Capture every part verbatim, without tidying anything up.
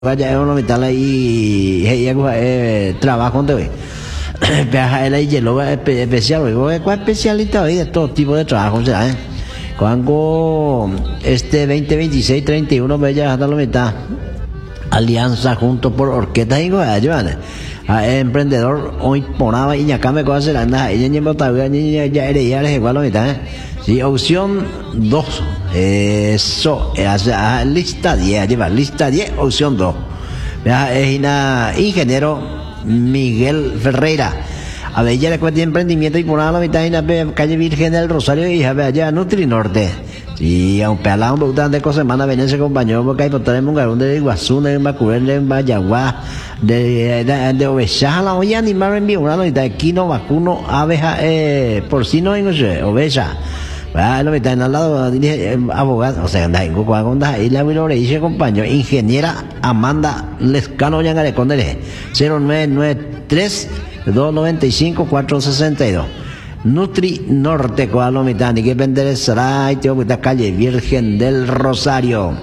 vaya uno metal ahí eh, trabajo donde ve viaja él ahí hielo especial hoy cuál especialista hoy de todo tipo de trabajo será eh cuando este veinte veintiséis treinta y uno vaya hasta la mitad alianza junto por orquesta y go ayudan a emprendedor hoy ponaba y acá me cosa la anda ella ni bota ni ya era ya es igual la mitad eh sí, opción dos. Eso, esa lista diez, lleva lista diez, opción dos. Es una ingeniero Miguel Ferreira. A ver, ya le cuenta emprendimiento y por la mitad en la calle Virgen del Rosario y a ver, allá Nutri Norte. Sí, aunque hablamos bastante de cosas, semana venía ese compañero porque hay por tener un garón de Iguazú, de Macurén, de Bayaguá, de, de, de oveja, la olla animal en vivo, una mitad de quino, vacuno, abeja, eh, porcino, no sé, oveja. Ah, lo que está en al lado, dirige, abogado, o sea, anda en Cuagonda, y la le dice compañero, ingeniera Amanda Lescano Yangare, con el cero nueve nueve tres dos nueve cinco cuatro seis dos. Nutri Norte, con la mitad, ni que vender será, y tengo que estar calle Virgen del Rosario.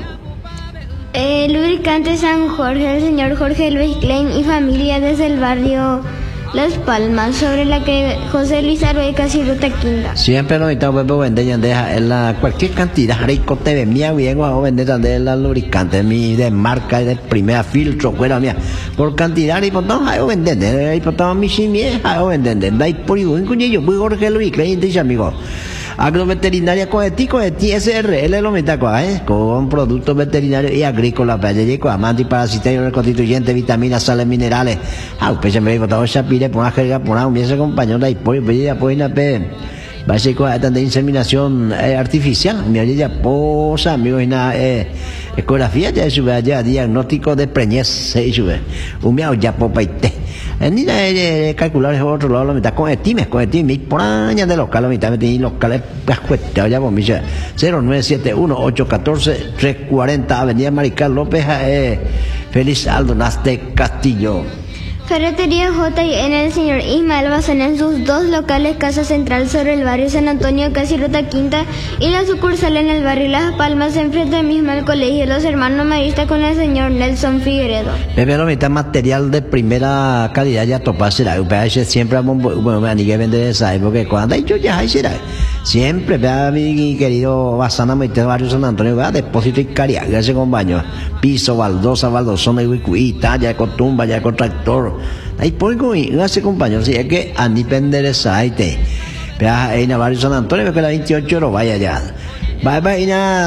El lubricante San Jorge, el señor Jorge Luis Klein y familia desde el barrio Las Palmas, sobre la que José Luis Arueca y Ruta Quinta. Siempre lo invitamos a vender yandeja en la cualquier cantidad, rico te ve mía bien o vender de la lubricante mi de marca de primera filtro fuera mía por cantidad y por todo hay vender y por todo mi si mía hay vender dai por un cuñillo muy Jorge Luis Klein dice amigo agroveterinaria coetico de T S R L lo mitad eh con productos veterinarios y agrícolas para allí con amante y parasitario constituyente vitaminas sales minerales ah pues se me dijo todo esa pide por una jerga por una ese compañero de pollo pues ya pues na pe básico de inseminación eh, artificial mi ya posa amigo y na eh, ecografía ya sube allá diagnóstico de preñez se sube un miau ya popaite ni de calcular es otro lado la mitad con estimes con estimes por año de local la mitad de locales pues cuesta ya por mi cero nueve siete uno ocho uno cuatro tres cuatro cero avenida Marical López eh, Feliz Aldonaste Castillo. Ferretería J y N el señor Ismael Bazán en sus dos locales, Casa Central sobre el barrio San Antonio, casi Ruta Quinta, y la sucursal en el barrio Las Palmas, enfrente mismo al colegio Los Hermanos Maristas con el señor Nelson Figueredo. Primero mitad material de primera calidad ya toparse la U P H siempre bueno me anigué vender esa porque cuando yo ya hay será siempre vea mi querido Bazán a barrio San Antonio vea depósito y cariaga ese con baño piso baldosa baldosona y wicuita ya con tumba ya con tractor ahí pongo y hace compañero si es que a ni vender esa aite vea en el barrio San Antonio que la veintiocho lo vaya ya va va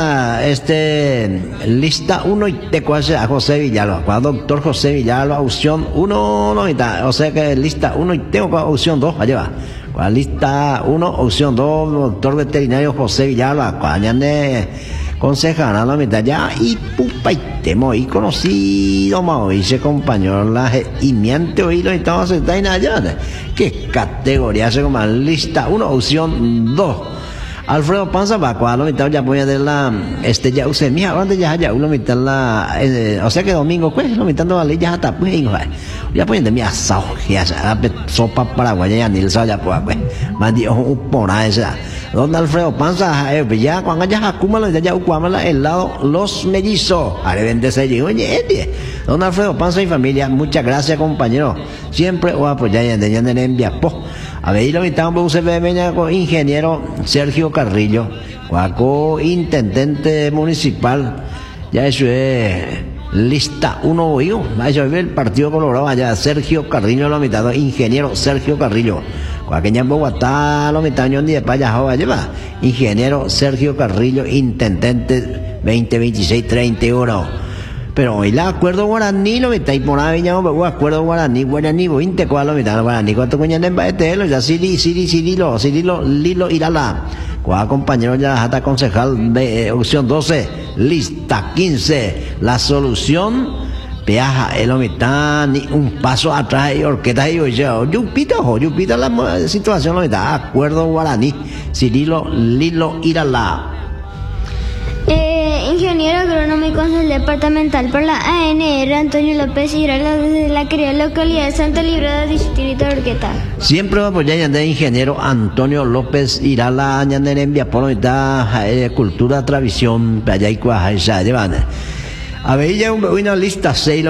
a este lista uno y te cuase a José Villalba cuando doctor José Villalba opción uno no está o sea que lista uno y tengo opción dos allá va cuál lista uno opción dos doctor veterinario José Villalba cuáñane concejal a la mitad ya y pupa y temo y conocido más dice compañero la y miente oído y estamos sentados en allá qué categoría se llama lista uno opción dos. Alfredo Panza va a la mitad ya voy a de la este ya usé mija antes ya ya uno mitad la eh, o sea que domingo pues lo mitad la ley ya está pues ya ponen de mi asado ya sopa paraguaya ya ni el ya pues más dio un pona esa don Alfredo Panza eh, ya cuando ya acúmalo ya ya ucuamala el lado Los Mellizos a vender se llegó oye don Alfredo Panza y familia muchas gracias compañero siempre o apoyar ya de ya en envía po a ver, lo invitamos a un con ingeniero Sergio Carrillo, cuaco intendente municipal, ya eso es lista uno yo, eso es el Partido Colorado allá, Sergio Carrillo lo invitado, ingeniero Sergio Carrillo, cuaqueña en Bogotá lo invitado ni de Payajo lleva, ingeniero Sergio Carrillo, intendente veinte veintiséis treinta y uno. Pero hoy la acuerdo guaraní lo que está ahí por ahí ya me acuerdo guaraní guaraní veinte cuál lo mitad guaraní cuánto coñan en baetelo ya siri siri sirilo sirilo lilo irala cuál compañero ya hasta concejal de eh, opción doce lista quince la solución viaja el mitad ni un paso atrás y orquesta y oye yupita o yupita la situación lo mitad acuerdo guaraní sirilo lilo irala. Eh, ingeniero agrónomo y consejero departamental por la A N R Antonio López Irala desde la querida localidad de Santa Librada, distrito de Orqueta. Siempre va a apoyar el ingeniero Antonio López Irala añadir en Viapolo eh, cultura tradición allá y cuaja esa llevan A ver, ya una lista seis